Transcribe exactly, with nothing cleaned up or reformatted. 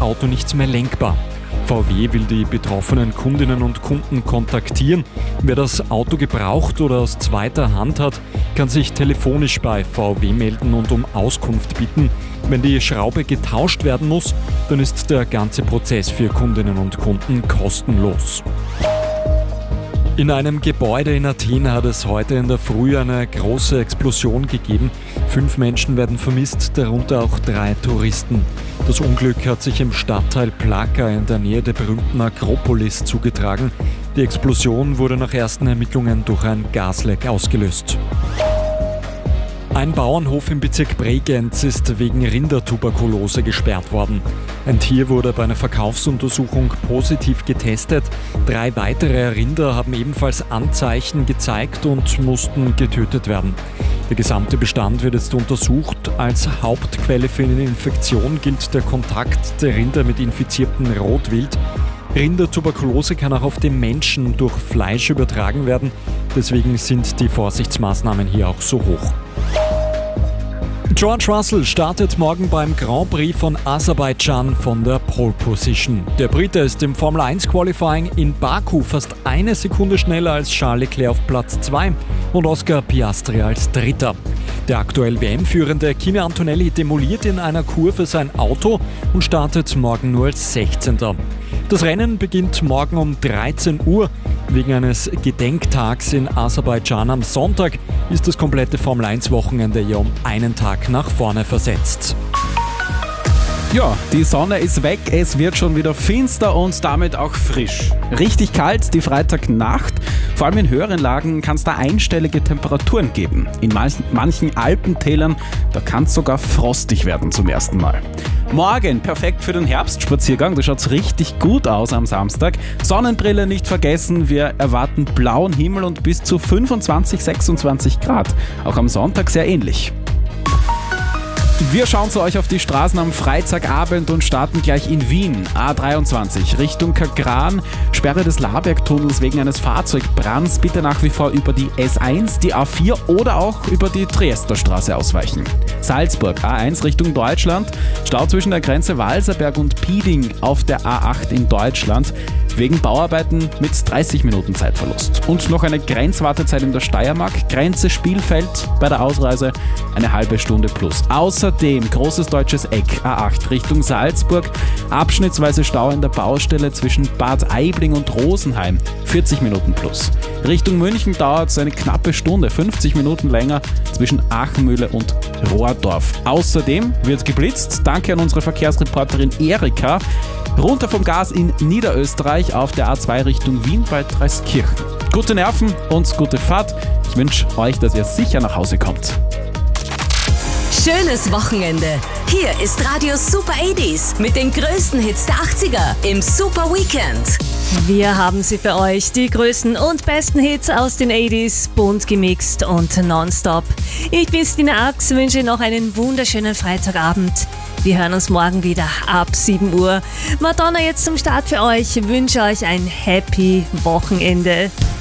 Auto nicht mehr lenkbar. V W will die betroffenen Kundinnen und Kunden kontaktieren. Wer das Auto gebraucht oder aus zweiter Hand hat, kann sich telefonisch bei V W melden und um Auskunft bitten. Wenn die Schraube getauscht werden muss, dann ist der ganze Prozess für Kundinnen und Kunden kostenlos. In einem Gebäude in Athen hat es heute in der Früh eine große Explosion gegeben. Fünf Menschen werden vermisst, darunter auch drei Touristen. Das Unglück hat sich im Stadtteil Plaka in der Nähe der berühmten Akropolis zugetragen. Die Explosion wurde nach ersten Ermittlungen durch ein Gasleck ausgelöst. Ein Bauernhof im Bezirk Bregenz ist wegen Rindertuberkulose gesperrt worden. Ein Tier wurde bei einer Verkaufsuntersuchung positiv getestet. Drei weitere Rinder haben ebenfalls Anzeichen gezeigt und mussten getötet werden. Der gesamte Bestand wird jetzt untersucht. Als Hauptquelle für eine Infektion gilt der Kontakt der Rinder mit infiziertem Rotwild. Rindertuberkulose kann auch auf den Menschen durch Fleisch übertragen werden. Deswegen sind die Vorsichtsmaßnahmen hier auch so hoch. George Russell startet morgen beim Grand Prix von Aserbaidschan von der Pole Position. Der Brite ist im Formel eins Qualifying in Baku fast eine Sekunde schneller als Charles Leclerc auf Platz zwei und Oscar Piastri als Dritter. Der aktuell W M-Führende Kimi Antonelli demoliert in einer Kurve sein Auto und startet morgen nur als sechzehnter. Das Rennen beginnt morgen um dreizehn Uhr. Wegen eines Gedenktags in Aserbaidschan am Sonntag ist das komplette Formel eins Wochenende ja um einen Tag nach vorne versetzt. Ja, die Sonne ist weg, es wird schon wieder finster und damit auch frisch. Richtig kalt die Freitagnacht, vor allem in höheren Lagen kann es da einstellige Temperaturen geben. In manchen, manchen Alpentälern, da kann es sogar frostig werden zum ersten Mal. Morgen perfekt für den Herbstspaziergang, da schaut es richtig gut aus am Samstag. Sonnenbrille nicht vergessen, wir erwarten blauen Himmel und bis zu fünfundzwanzig, sechsundzwanzig Grad. Auch am Sonntag sehr ähnlich. Wir schauen zu euch auf die Straßen am Freitagabend und starten gleich in Wien. A dreiundzwanzig Richtung Kagran, Sperre des Labergtunnels wegen eines Fahrzeugbrands. Bitte nach wie vor über die S eins, die A vier oder auch über die Triesterstraße ausweichen. Salzburg, A eins Richtung Deutschland, Stau zwischen der Grenze Walserberg und Pieding auf der A acht in Deutschland. Wegen Bauarbeiten mit dreißig Minuten Zeitverlust. Und noch eine Grenzwartezeit in der Steiermark. Grenze Spielfeld bei der Ausreise eine halbe Stunde plus. Außerdem großes deutsches Eck A acht Richtung Salzburg. Abschnittsweise Stau in der Baustelle zwischen Bad Aibling und Rosenheim. vierzig Minuten plus. Richtung München dauert es eine knappe Stunde, fünfzig Minuten länger zwischen Achenmühle und Rohrdorf. Außerdem wird geblitzt. Danke an unsere Verkehrsreporterin Erika. Runter vom Gas in Niederösterreich auf der A zwei Richtung Wien bei Dreiskirchen. Gute Nerven und gute Fahrt. Ich wünsche euch, dass ihr sicher nach Hause kommt. Schönes Wochenende. Hier ist Radio Super achtziger mit den größten Hits der achtziger im Super Weekend. Wir haben sie für euch, die größten und besten Hits aus den achtziger, bunt gemixt und nonstop. Ich bin Stina Ax, wünsche noch einen wunderschönen Freitagabend. Wir hören uns morgen wieder ab sieben Uhr. Madonna jetzt zum Start für euch, wünsche euch ein Happy Wochenende.